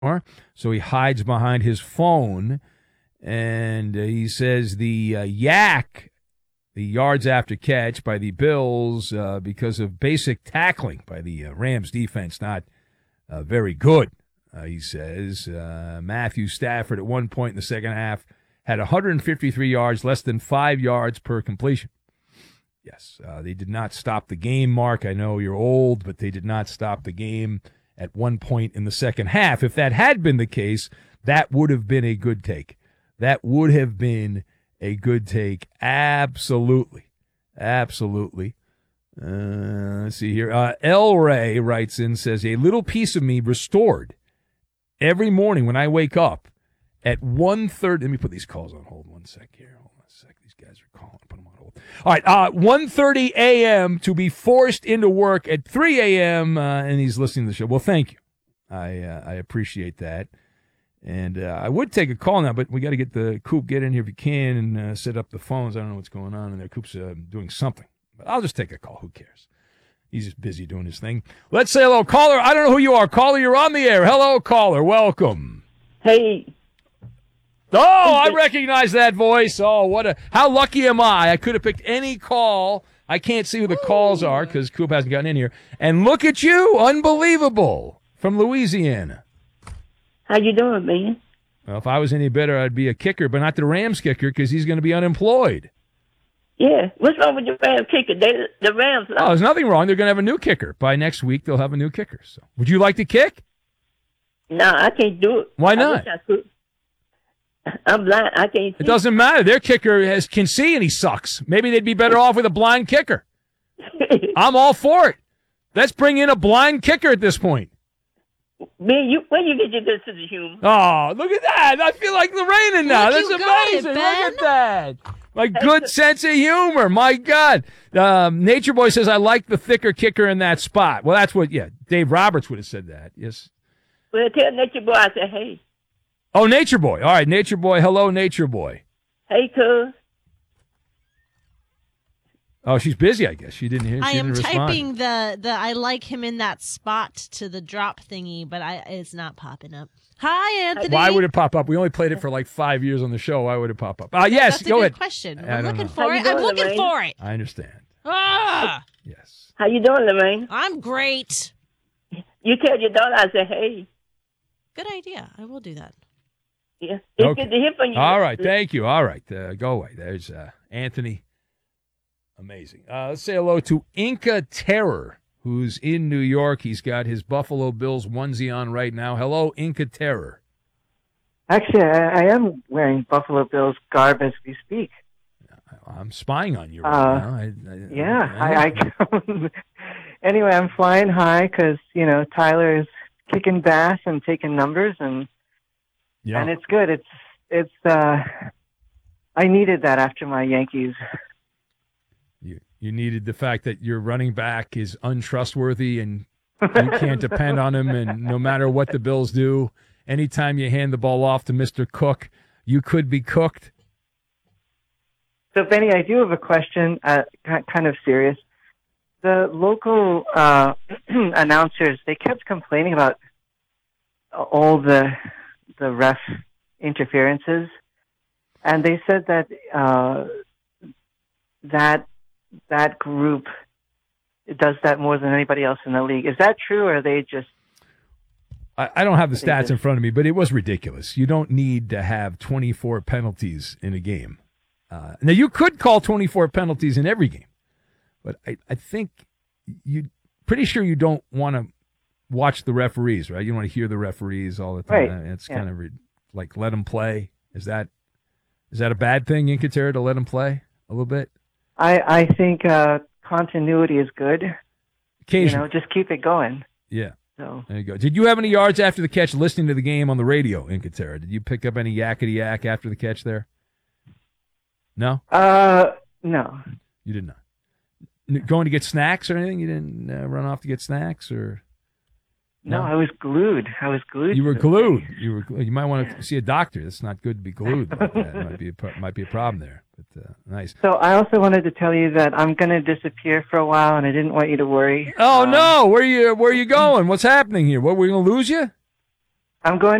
So he hides behind his phone, and he says the yak, the yards after catch by the Bills, because of basic tackling by the Rams defense, not very good. He says Matthew Stafford at one point in the second half had 153 yards, less than 5 yards per completion. Yes, they did not stop the game, Mark. I know you're old, but they did not stop the game at one point in the second half. If that had been the case, that would have been a good take. That would have been a good take. Absolutely. Absolutely. Let's see here. El Ray writes in, says, a little piece of me restored every morning when I wake up at 1:30. Let me put these calls on hold 1 sec here. Hold on a sec. These guys are calling. Put them on hold. All right. 1:30 a.m. to be forced into work at 3 a.m. And he's listening to the show. Well, thank you. I appreciate that. And I would take a call now, but we got to get the Coop, get in here if you can, and set up the phones. I don't know what's going on in there. Coop's doing something. But I'll just take a call. Who cares? He's just busy doing his thing. Let's say hello. Caller, I don't know who you are. Caller, you're on the air. Hello, caller. Welcome. Hey. Oh, I recognize that voice. Oh, how lucky am I? I could have picked any call. I can't see who the calls are because Coop hasn't gotten in here. And look at you. Unbelievable. From Louisiana. How you doing, man? Well, if I was any better, I'd be a kicker, but not the Rams kicker because he's going to be unemployed. Yeah. What's wrong with the Rams kicker? The Rams. Oh, there's nothing wrong. They're going to have a new kicker. By next week, they'll have a new kicker. So, would you like to kick? No, I can't do it. Why not? I wish I could. I'm blind. I can't see. It doesn't matter. Their kicker can see and he sucks. Maybe they'd be better off with a blind kicker. I'm all for it. Let's bring in a blind kicker at this point. Man, where you get your good sense of humor? Oh, look at that. I feel like Lorena now. Look, That's you got amazing. it, Look Ben. at that. My good sense of humor. My God. Nature Boy says, I like the thicker kicker in that spot. Well, that's what, Dave Roberts would have said that. Yes. Well, tell Nature Boy I said, hey. Oh, Nature Boy. All right, Nature Boy. Hello, Nature Boy. Hey, cuz. Oh, she's busy, I guess. She didn't hear. I She am didn't respond. typing the I like him in that spot to the drop thingy, but it's not popping up. Hi, Anthony. Why would it pop up? We only played it for like 5 years on the show. Why would it pop up? Yes, That's a go good ahead. question. I I'm don't looking know. for How it. you doing, I'm looking Lorraine? for it. I understand. Ah, Yes. How you doing, Lorraine? I'm great. You tell your daughter I said, hey. Good idea. I will do that. Yeah. It's Okay. good to hear from you. All right. Thank you. All right. Go away. There's Anthony. Amazing. Let's say hello to Inca Terror, who's in New York. He's got his Buffalo Bills onesie on right now. Hello, Inca Terror. Actually, I am wearing Buffalo Bills garb as we speak. I'm spying on you right now. I anyway, I'm flying high because, Tyler is kicking bass and taking numbers, and it's good. It's I needed that after my Yankees. You needed the fact that your running back is untrustworthy and you can't depend on him, and no matter what the Bills do, anytime you hand the ball off to Mr. Cook, you could be cooked. So, Benny, I do have a question, kind of serious. The local announcers, they kept complaining about all the ref interferences, and they said that group does that more than anybody else in the league. Is that true, or are they just... I don't have the stats in front of me, but it was ridiculous. You don't need to have 24 penalties in a game. Now, you could call 24 penalties in every game, but I think pretty sure you don't want to watch the referees, right? You want to hear the referees all the time. Right. It's kind of like let them play. Is that a bad thing, Inca Terror, to let them play a little bit? I think continuity is good. Occasionally. Just keep it going. Yeah. So there you go. Did you have any yards after the catch listening to the game on the radio, Inca Terror? Did you pick up any yakety yak after the catch there? No? No. You did not. Going to get snacks or anything? You didn't run off to get snacks or? No, I was glued. You were glued. You might want to see a doctor. It's not good to be glued like that. It might be a problem there. But nice. So I also wanted to tell you that I'm going to disappear for a while, and I didn't want you to worry. Oh no! Where you going? What's happening here? What, we're going to lose you? I'm going